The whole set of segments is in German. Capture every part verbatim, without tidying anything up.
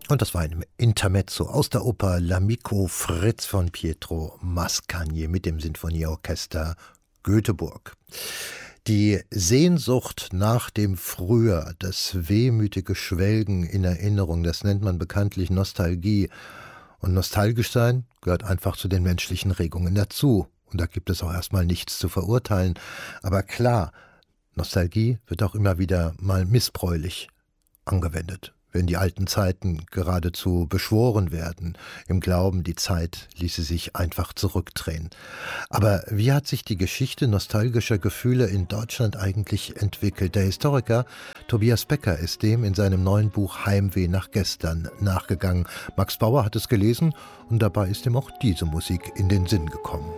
Und das war ein Intermezzo aus der Oper L'Amico Fritz von Pietro Mascagni mit dem Sinfonieorchester Göteborg. Die Sehnsucht nach dem Früher, das wehmütige Schwelgen in Erinnerung, das nennt man bekanntlich Nostalgie. Und nostalgisch sein gehört einfach zu den menschlichen Regungen dazu. Und da gibt es auch erstmal nichts zu verurteilen. Aber klar, Nostalgie wird auch immer wieder mal missbräuchlich angewendet, wenn die alten Zeiten geradezu beschworen werden, im Glauben, die Zeit ließe sich einfach zurückdrehen. Aber wie hat sich die Geschichte nostalgischer Gefühle in Deutschland eigentlich entwickelt? Der Historiker Tobias Becker ist dem in seinem neuen Buch Heimweh nach gestern nachgegangen. Max Bauer hat es gelesen und dabei ist ihm auch diese Musik in den Sinn gekommen.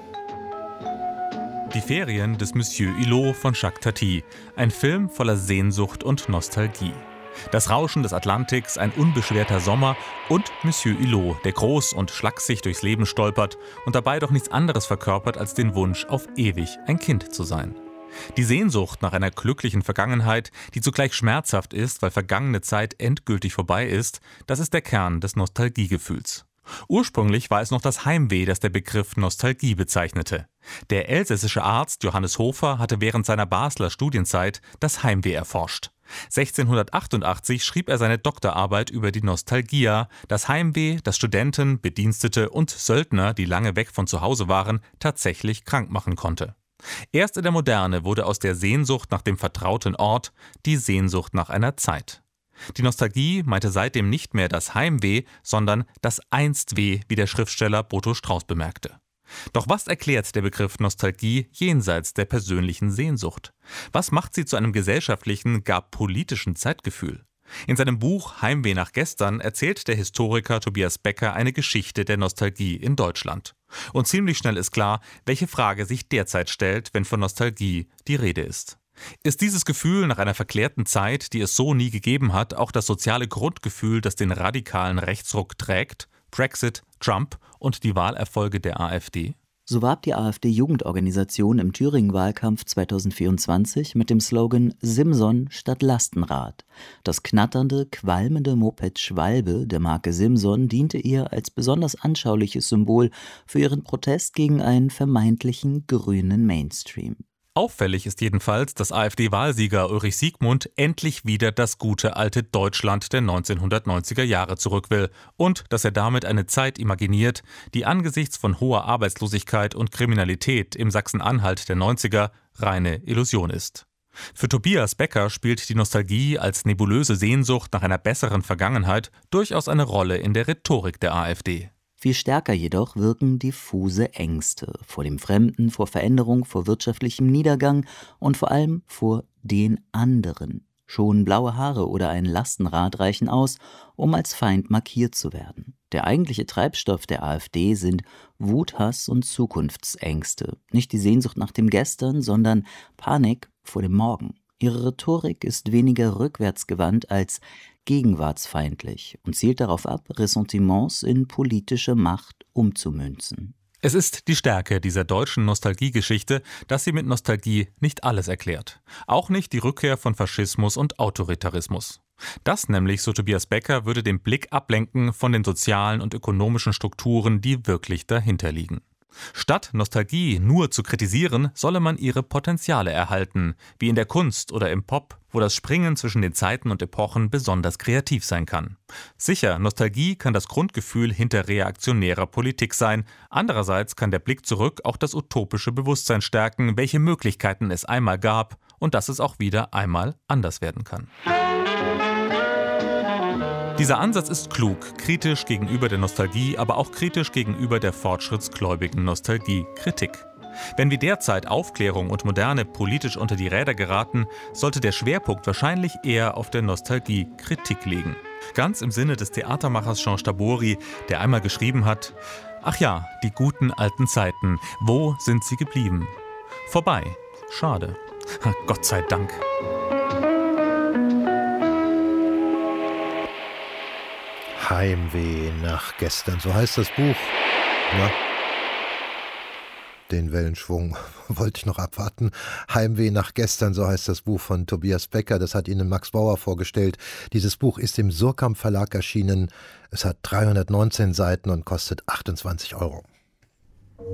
Die Ferien des Monsieur Hulot von Jacques Tati, ein Film voller Sehnsucht und Nostalgie. Das Rauschen des Atlantiks, ein unbeschwerter Sommer und Monsieur Hulot, der groß und schlaksig durchs Leben stolpert und dabei doch nichts anderes verkörpert als den Wunsch, auf ewig ein Kind zu sein. Die Sehnsucht nach einer glücklichen Vergangenheit, die zugleich schmerzhaft ist, weil vergangene Zeit endgültig vorbei ist, das ist der Kern des Nostalgiegefühls. Ursprünglich war es noch das Heimweh, das der Begriff Nostalgie bezeichnete. Der elsässische Arzt Johannes Hofer hatte während seiner Basler Studienzeit das Heimweh erforscht. sechzehnhundertachtundachtzig schrieb er seine Doktorarbeit über die Nostalgia, das Heimweh, das Studenten, Bedienstete und Söldner, die lange weg von zu Hause waren, tatsächlich krank machen konnte. Erst in der Moderne wurde aus der Sehnsucht nach dem vertrauten Ort die Sehnsucht nach einer Zeit. Die Nostalgie meinte seitdem nicht mehr das Heimweh, sondern das Einstweh, wie der Schriftsteller Boto Strauß bemerkte. Doch was erklärt der Begriff Nostalgie jenseits der persönlichen Sehnsucht? Was macht sie zu einem gesellschaftlichen, gar politischen Zeitgefühl? In seinem Buch Heimweh nach gestern erzählt der Historiker Tobias Becker eine Geschichte der Nostalgie in Deutschland. Und ziemlich schnell ist klar, welche Frage sich derzeit stellt, wenn von Nostalgie die Rede ist. Ist dieses Gefühl nach einer verklärten Zeit, die es so nie gegeben hat, auch das soziale Grundgefühl, das den radikalen Rechtsruck trägt? Brexit, Trump und die Wahlerfolge der AfD? So warb die AfD-Jugendorganisation im Thüringen-Wahlkampf zweitausendvierundzwanzig mit dem Slogan Simson statt Lastenrad. Das knatternde, qualmende Moped Schwalbe der Marke Simson diente ihr als besonders anschauliches Symbol für ihren Protest gegen einen vermeintlichen grünen Mainstream. Auffällig ist jedenfalls, dass AfD-Wahlsieger Ulrich Siegmund endlich wieder das gute alte Deutschland der neunzehnhundertneunziger Jahre zurück will und dass er damit eine Zeit imaginiert, die angesichts von hoher Arbeitslosigkeit und Kriminalität im Sachsen-Anhalt der neunziger reine Illusion ist. Für Tobias Becker spielt die Nostalgie als nebulöse Sehnsucht nach einer besseren Vergangenheit durchaus eine Rolle in der Rhetorik der AfD. Viel stärker jedoch wirken diffuse Ängste vor dem Fremden, vor Veränderung, vor wirtschaftlichem Niedergang und vor allem vor den anderen. Schon blaue Haare oder ein Lastenrad reichen aus, um als Feind markiert zu werden. Der eigentliche Treibstoff der AfD sind Wut, Hass und Zukunftsängste. Nicht die Sehnsucht nach dem Gestern, sondern Panik vor dem Morgen. Ihre Rhetorik ist weniger rückwärtsgewandt als gegenwartsfeindlich und zielt darauf ab, Ressentiments in politische Macht umzumünzen. Es ist die Stärke dieser deutschen Nostalgiegeschichte, dass sie mit Nostalgie nicht alles erklärt. Auch nicht die Rückkehr von Faschismus und Autoritarismus. Das nämlich, so Tobias Becker, würde den Blick ablenken von den sozialen und ökonomischen Strukturen, die wirklich dahinter liegen. Statt Nostalgie nur zu kritisieren, solle man ihre Potenziale erhalten, wie in der Kunst oder im Pop, wo das Springen zwischen den Zeiten und Epochen besonders kreativ sein kann. Sicher, Nostalgie kann das Grundgefühl hinter reaktionärer Politik sein. Andererseits kann der Blick zurück auch das utopische Bewusstsein stärken, welche Möglichkeiten es einmal gab und dass es auch wieder einmal anders werden kann. Dieser Ansatz ist klug, kritisch gegenüber der Nostalgie, aber auch kritisch gegenüber der fortschrittsgläubigen Nostalgie-Kritik. Wenn wie derzeit Aufklärung und Moderne politisch unter die Räder geraten, sollte der Schwerpunkt wahrscheinlich eher auf der Nostalgie-Kritik liegen. Ganz im Sinne des Theatermachers Jean Stabori, der einmal geschrieben hat: Ach ja, die guten alten Zeiten, wo sind sie geblieben? Vorbei. Schade. Gott sei Dank. Heimweh nach gestern, so heißt das Buch. Ja. Den Wellenschwung wollte ich noch abwarten. Heimweh nach gestern, so heißt das Buch von Tobias Becker. Das hat Ihnen Max Bauer vorgestellt. Dieses Buch ist im Surkamp Verlag erschienen. Es hat dreihundertneunzehn Seiten und kostet achtundzwanzig Euro.